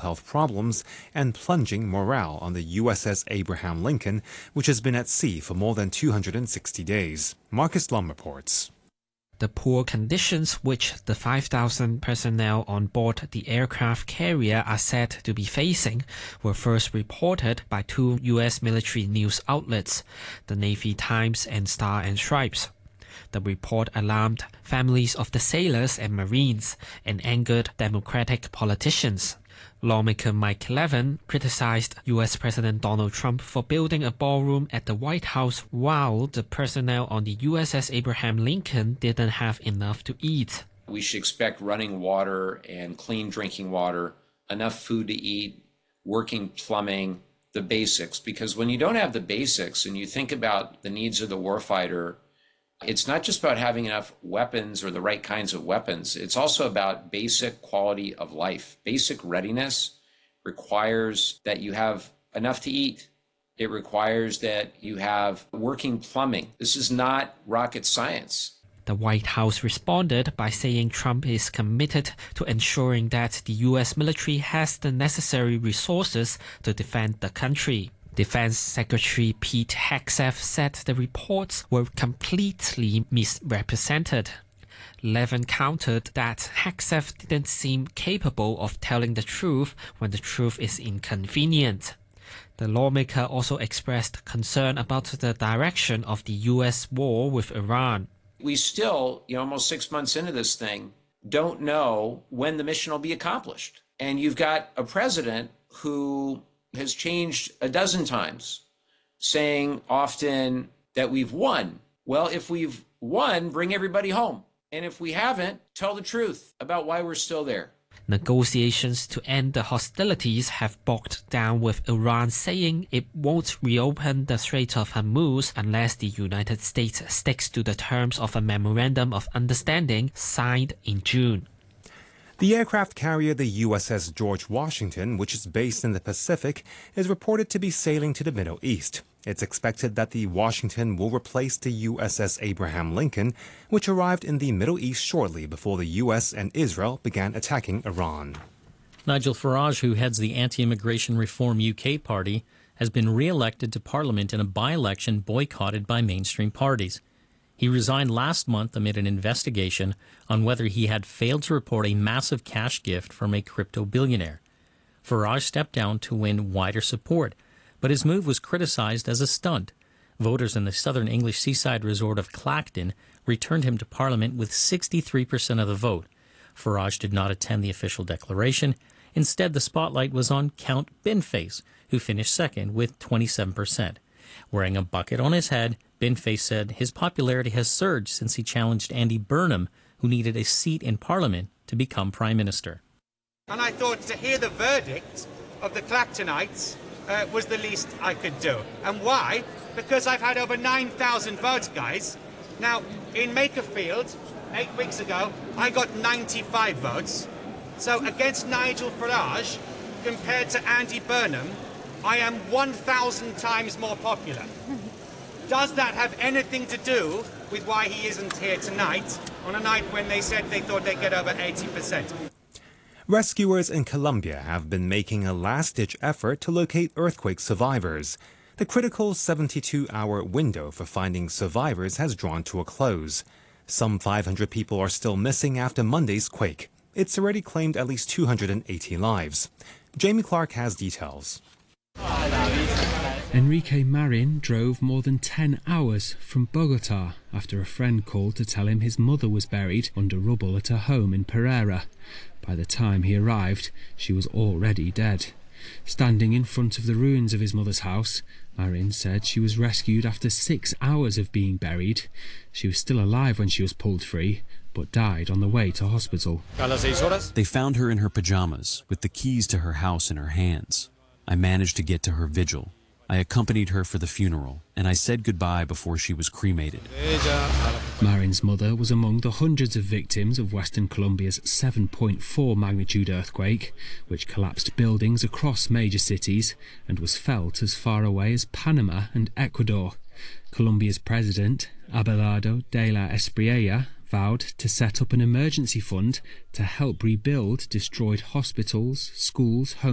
health problems and plunging morale on the USS Abraham Lincoln, which has been at sea for more than 260 days. Marcus Lum reports. The poor conditions which the 5,000 personnel on board the aircraft carrier are said to be facing were first reported by two U.S. military news outlets, the Navy Times and Star and Stripes. The report alarmed families of the sailors and Marines and angered Democratic politicians. Lawmaker Mike Levin criticized U.S. President Donald Trump for building a ballroom at the White House while the personnel on the USS Abraham Lincoln didn't have enough to eat. We should expect running water and clean drinking water, enough food to eat, working plumbing, the basics. Because when you don't have the basics and you think about the needs of the warfighter, it's not just about having enough weapons or the right kinds of weapons. It's also about basic quality of life. Basic readiness requires that you have enough to eat. It requires that you have working plumbing. This is not rocket science. The White House responded by saying Trump is committed to ensuring that the U.S. military has the necessary resources to defend the country. Defense Secretary Pete Hegseth said the reports were completely misrepresented. Levin countered that Hegseth didn't seem capable of telling the truth when the truth is inconvenient. The lawmaker also expressed concern about the direction of the U.S. war with Iran. We still, almost 6 months into this thing, don't know when the mission will be accomplished. And you've got a president who has changed a dozen times, saying often that we've won. Well, if we've won, bring everybody home. And if we haven't, tell the truth about why we're still there. Negotiations to end the hostilities have bogged down, with Iran saying it won't reopen the Strait of Hormuz unless the United States sticks to the terms of a memorandum of understanding signed in June. The aircraft carrier, the USS George Washington, which is based in the Pacific, is reported to be sailing to the Middle East. It's expected that the Washington will replace the USS Abraham Lincoln, which arrived in the Middle East shortly before the US and Israel began attacking Iran. Nigel Farage, who heads the Anti-Immigration Reform UK party, has been re-elected to Parliament in a by-election boycotted by mainstream parties. He resigned last month amid an investigation on whether he had failed to report a massive cash gift from a crypto billionaire. Farage stepped down to win wider support, but his move was criticized as a stunt. Voters in the southern English seaside resort of Clacton returned him to Parliament with 63% of the vote. Farage did not attend the official declaration. Instead, the spotlight was on Count Binface, who finished second with 27%. Wearing a bucket on his head, Binface said his popularity has surged since he challenged Andy Burnham, who needed a seat in Parliament to become Prime Minister. And I thought to hear the verdict of the Clactonites was the least I could do. And why? Because I've had over 9,000 votes, guys. Now, in Makerfield, 8 weeks ago, I got 95 votes. So against Nigel Farage, compared to Andy Burnham, I am 1,000 times more popular. Does that have anything to do with why he isn't here tonight, on a night when they said they thought they'd get over 80%? Rescuers in Colombia have been making a last-ditch effort to locate earthquake survivors. The critical 72-hour window for finding survivors has drawn to a close. Some 500 people are still missing after Monday's quake. It's already claimed at least 280 lives. Jamie Clark has details. Enrique Marin drove more than 10 hours from Bogota after a friend called to tell him his mother was buried under rubble at her home in Pereira. By the time he arrived, she was already dead. Standing in front of the ruins of his mother's house, Marin said she was rescued after 6 hours of being buried. She was still alive when she was pulled free, but died on the way to hospital. They found her in her pajamas, with the keys to her house in her hands. I managed to get to her vigil. I accompanied her for the funeral, and I said goodbye before she was cremated. Marin's mother was among the hundreds of victims of Western Colombia's 7.4 magnitude earthquake, which collapsed buildings across major cities and was felt as far away as Panama and Ecuador. Colombia's president, Abelardo de la Espriella, vowed to set up an emergency fund to help rebuild destroyed hospitals, schools, homes,